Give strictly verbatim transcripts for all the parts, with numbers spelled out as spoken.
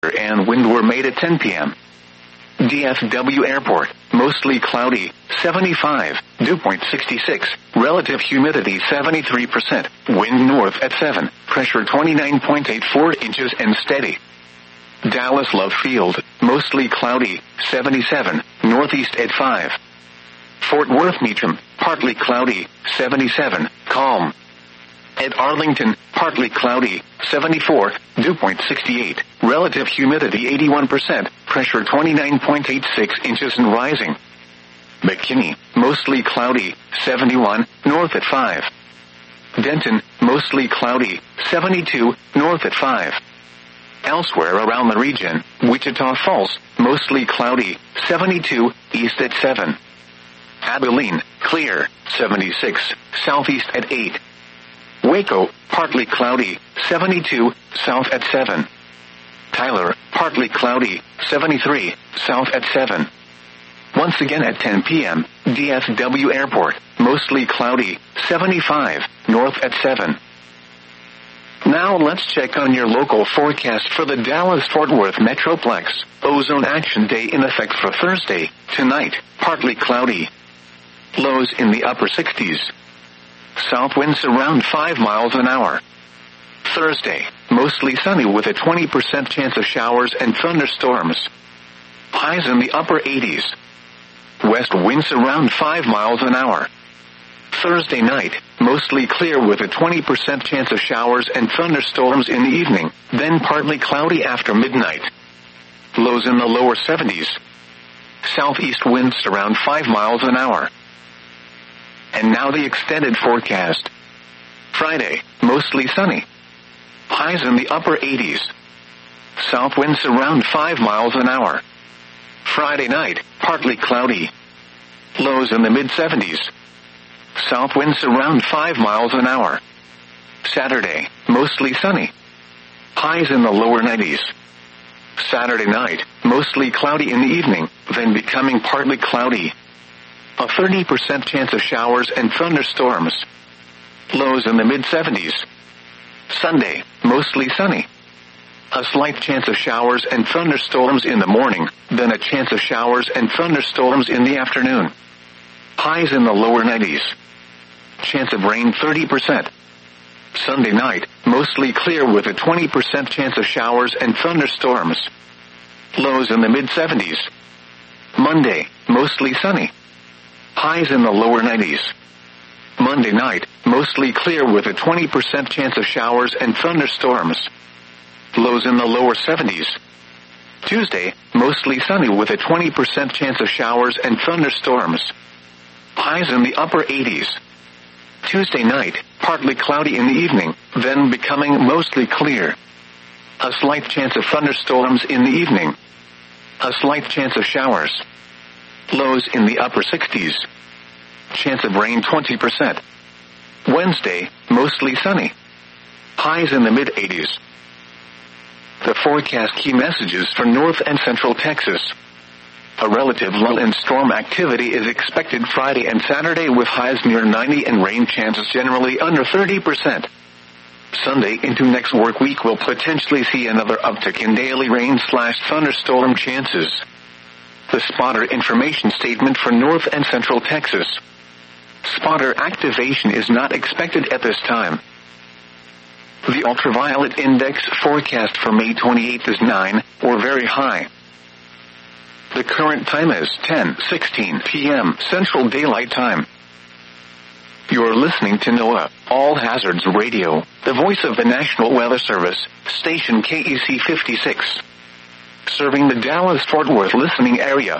and wind were made at ten p.m. D F W Airport, mostly cloudy, seventy-five, dew point sixty-six, relative humidity seventy-three percent, wind north at seven, pressure twenty-nine point eight four inches and steady. Dallas Love Field, mostly cloudy, seventy-seven, northeast at five. Fort Worth Meacham, partly cloudy, seventy-seven, calm. At Arlington, partly cloudy, seventy-four, dew point sixty-eight, relative humidity eighty-one percent, pressure twenty-nine point eight six inches and rising. McKinney, mostly cloudy, seventy-one, north at five. Denton, mostly cloudy, seventy-two, north at five. Elsewhere around the region, Wichita Falls, mostly cloudy, seventy-two, east at seven. Abilene, clear, seventy-six, southeast at eight. Waco, partly cloudy, seventy-two, south at seven. Tyler, partly cloudy, seventy-three, south at seven. Once again at ten p.m., D F W Airport, mostly cloudy, seventy-five, north at seven. Now let's check on your local forecast for the Dallas-Fort Worth Metroplex. Ozone Action Day in effect for Thursday, tonight, partly cloudy. Lows in the upper sixties. South winds around five miles an hour. Thursday, mostly sunny with a twenty percent chance of showers and thunderstorms. Highs in the upper eighties. West winds around five miles an hour. Thursday night, mostly clear with a twenty percent chance of showers and thunderstorms in the evening, then partly cloudy after midnight. Lows in the lower seventies. Southeast winds around five miles an hour. And now the extended forecast. Friday, mostly sunny. Highs in the upper eighties. South winds around five miles an hour. Friday night, partly cloudy. Lows in the mid-seventies. South winds around five miles an hour. Saturday, mostly sunny. Highs in the lower nineties. Saturday night, mostly cloudy in the evening, then becoming partly cloudy. A thirty percent chance of showers and thunderstorms. Lows in the mid-seventies. Sunday, mostly sunny. A slight chance of showers and thunderstorms in the morning, then a chance of showers and thunderstorms in the afternoon. Highs in the lower nineties. Chance of rain thirty percent. Sunday night, mostly clear with a twenty percent chance of showers and thunderstorms. Lows in the mid-seventies. Monday, mostly sunny. Highs in the lower nineties. Monday night, mostly clear with a twenty percent chance of showers and thunderstorms. Lows in the lower seventies. Tuesday, mostly sunny with a twenty percent chance of showers and thunderstorms. Highs in the upper eighties. Tuesday night, partly cloudy in the evening, then becoming mostly clear. A slight chance of thunderstorms in the evening. A slight chance of showers. Lows in the upper sixties. Chance of rain twenty percent. Wednesday, mostly sunny. Highs in the mid-eighties. The forecast key messages for North and Central Texas. A relative lull in storm activity is expected Friday and Saturday with highs near ninety and rain chances generally under thirty percent. Sunday into next work week will potentially see another uptick in daily rain slash thunderstorm chances. The spotter information statement for North and Central Texas. Spotter activation is not expected at this time. The ultraviolet index forecast for May twenty-eighth is nine, or very high. The current time is ten sixteen p.m. Central Daylight Time. You're listening to NOAA, All Hazards Radio, the voice of the National Weather Service, station K E C fifty-six. Serving the Dallas-Fort Worth listening area.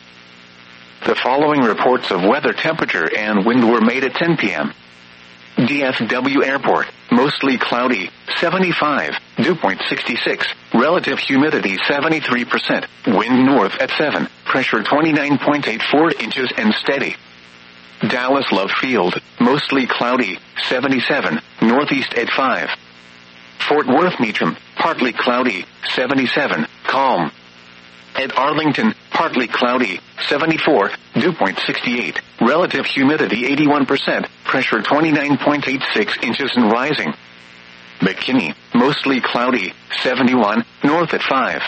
The following reports of weather temperature and wind were made at ten p.m. D F W Airport, mostly cloudy, seventy-five, dew point sixty-six, relative humidity seventy-three percent, wind north at seven, pressure twenty-nine point eight four inches and steady. Dallas Love Field, mostly cloudy, seventy-seven, northeast at five. Fort Worth Meacham, partly cloudy, seventy-seven, calm. At Arlington, partly cloudy, seventy-four, dew point sixty-eight, relative humidity eighty-one percent, pressure twenty-nine point eight six inches and rising. McKinney, mostly cloudy, seventy-one, north at five.